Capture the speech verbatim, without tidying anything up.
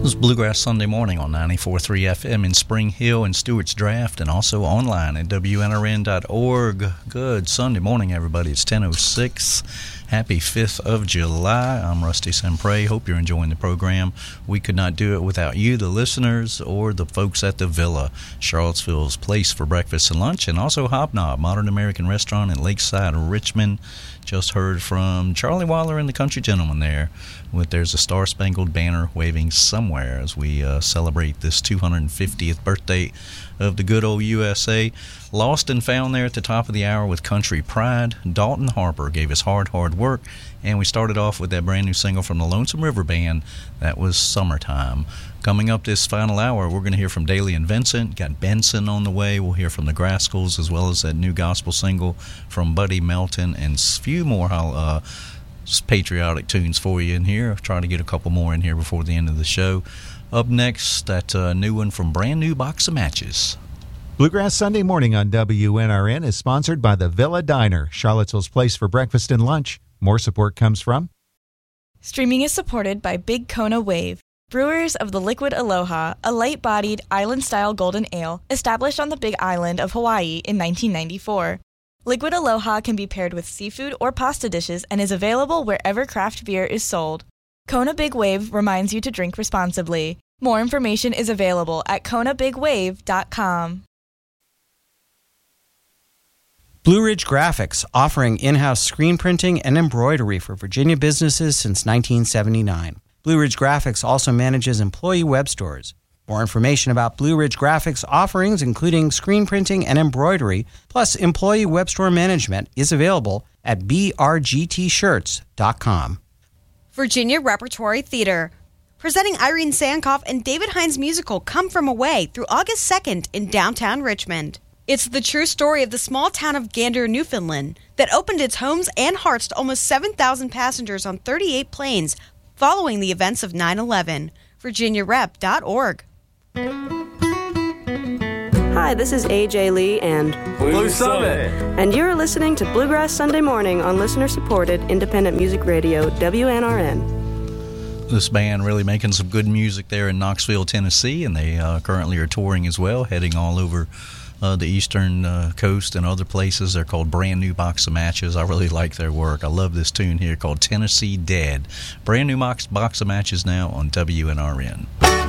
This is Bluegrass Sunday Morning on ninety-four point three F M in Spring Hill and Stewart's Draft, and also online at W N R N dot org. Good Sunday morning, everybody. It's ten oh six. Happy fifth of July. I'm Rusty Sempre. Hope you're enjoying the program. We could not do it without you, the listeners, or the folks at the Villa, Charlottesville's place for breakfast and lunch, and also Hobnob, Modern American Restaurant in Lakeside, Richmond. Just heard from Charlie Waller and the Country Gentleman there with There's a Star-Spangled Banner Waving Somewhere as we uh, celebrate this two hundred fiftieth birthday of the good old U S A. Lost and Found there at the top of the hour with Country Pride. Dalton Harper gave us Hard, Hard Work. And we started off with that brand new single from the Lonesome River Band. That was Summertime. Coming up this final hour, we're going to hear from Daly and Vincent. Got Benson on the way. We'll hear from the Grascals, as well as that new gospel single from Buddy Melton, and a few more uh, patriotic tunes for you in here. I'll try to get a couple more in here before the end of the show. Up next, that uh, new one from Brand New Box of Matches. Bluegrass Sunday Morning on W N R N is sponsored by the Villa Diner, Charlottesville's place for breakfast and lunch. More support comes from... Streaming is supported by Big Kona Wave, brewers of the Liquid Aloha, a light-bodied, island-style golden ale established on the Big Island of Hawaii in nineteen ninety-four. Liquid Aloha can be paired with seafood or pasta dishes and is available wherever craft beer is sold. Kona Big Wave reminds you to drink responsibly. More information is available at kona big wave dot com. Blue Ridge Graphics, offering in-house screen printing and embroidery for Virginia businesses since nineteen seventy-nine. Blue Ridge Graphics also manages employee web stores. More information about Blue Ridge Graphics offerings, including screen printing and embroidery, plus employee web store management, is available at b r g t shirts dot com. Virginia Repertory Theater, presenting Irene Sankoff and David Hines' musical Come From Away through August second in downtown Richmond. It's the true story of the small town of Gander, Newfoundland, that opened its homes and hearts to almost seven thousand passengers on thirty-eight planes following the events of nine eleven. virginia rep dot org. Hi, this is A J Lee and Blue Summit, and you're listening to Bluegrass Sunday Morning on listener-supported independent music radio W N R N. This band really making some good music there in Knoxville, Tennessee, and they uh, currently are touring as well, heading all over uh, the eastern uh, coast and other places. They're called Brand New Box of Matches. I really like their work. I love this tune here called Tennessee Dead. Brand New box, box of Matches now on W N R N.